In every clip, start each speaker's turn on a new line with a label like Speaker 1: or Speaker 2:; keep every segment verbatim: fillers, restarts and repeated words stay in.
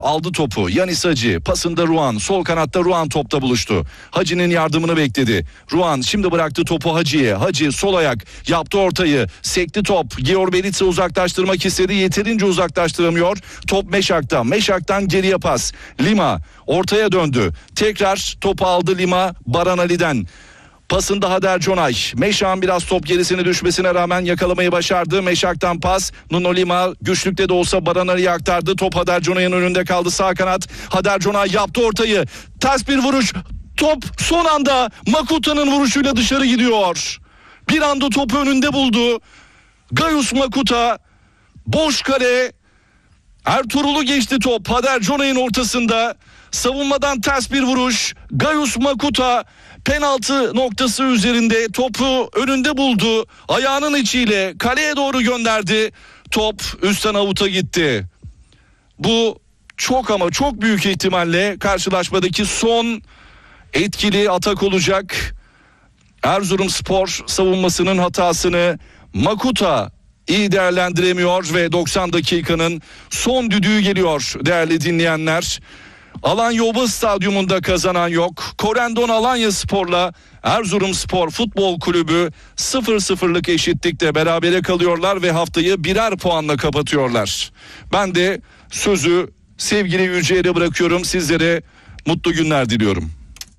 Speaker 1: Aldı topu. Yanis Hacı. Pasında Ruan. Sol kanatta Ruan topta buluştu. Hacı'nın yardımını bekledi. Ruan şimdi bıraktı topu Hacı'ya. Hacı sol ayak. Yaptı ortayı. Sekti top. Gior Belitse uzaklaştırmak istedi. Yeterince uzaklaştıramıyor. Top Meşak'ta. Meşak'tan geriye pas. Lima ortaya döndü. Tekrar topu aldı Lima. Baran Ali'den. Pasında Hader Conay. Meşak'ın biraz top gerisine düşmesine rağmen yakalamayı başardı. Meşak'tan pas. Nuno Lima güçlükte de olsa Baran Ali'ye aktardı. Top Hader Conay'ın önünde kaldı. Sağ kanat. Hader Conay yaptı ortayı. Ters bir vuruş. Top son anda Makuta'nın vuruşuyla dışarı gidiyor. Bir anda topu önünde buldu. Gayus Makuta. Boş kale. Ertuğrul'u geçti top. Hader Conay'ın ortasında. Savunmadan ters bir vuruş. Gayus Makuta penaltı noktası üzerinde topu önünde buldu. Ayağının içiyle kaleye doğru gönderdi. Top üstten avuta gitti. Bu çok ama çok büyük ihtimalle karşılaşmadaki son etkili atak olacak. Erzurumspor savunmasının hatasını Makuta iyi değerlendiremiyor ve doksan dakikanın son düdüğü geliyor değerli dinleyenler. Alanya Oba Stadyumunda kazanan yok. Korendon Alanyaspor'la Erzurumspor Futbol Kulübü sıfır sıfırlık eşitlikte berabere kalıyorlar ve haftayı birer puanla kapatıyorlar. Ben de sözü sevgili Yüce'ye bırakıyorum. Sizlere mutlu günler diliyorum.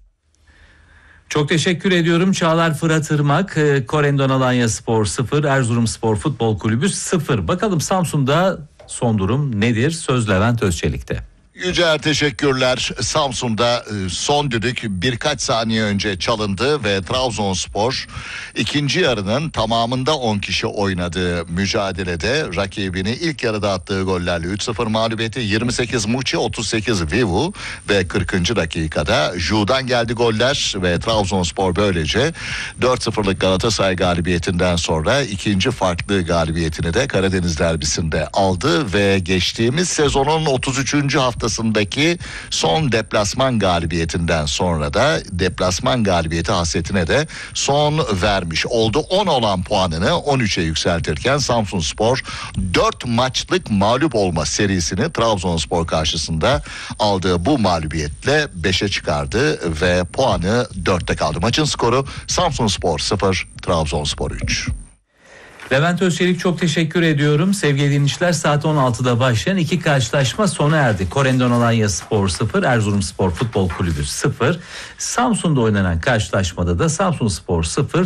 Speaker 2: Çok teşekkür ediyorum. Çağlar Fırat Irmak, Korendon Alanyaspor sıfır, Erzurumspor Futbol Kulübü sıfır. Bakalım Samsun'da son durum nedir? Söz Levent Özçelik'te.
Speaker 3: Yücel teşekkürler. Samsun'da son düdük birkaç saniye önce çalındı ve Trabzonspor ikinci yarının tamamında on kişi oynadığı mücadelede rakibini ilk yarıda attığı gollerle üç sıfır mağlubiyeti. Yirmi sekiz Muçi, otuz sekiz Vivu ve kırkıncı dakikada Ju'dan geldi goller ve Trabzonspor böylece dört sıfırlık Galatasaray galibiyetinden sonra ikinci farklı galibiyetini de Karadeniz derbisinde aldı ve geçtiğimiz sezonun otuz üçüncü haftasındaki son deplasman galibiyetinden sonra da deplasman galibiyeti hasretine de son vermiş oldu. on olan puanını on üçe yükseltirken Samsunspor dört maçlık mağlup olma serisini Trabzonspor karşısında aldığı bu mağlubiyetle beşe çıkardı ve puanı dörtte kaldı. Maçın skoru Samsunspor sıfır, Trabzonspor üç.
Speaker 2: Levent Özçelik çok teşekkür ediyorum. Sevgili dinleyiciler, saat on altıda başlayan iki karşılaşma sona erdi. Korendon Alanyaspor sıfır, Erzurumspor Futbol Kulübü sıfır. Samsun'da oynanan karşılaşmada da Samsunspor sıfır,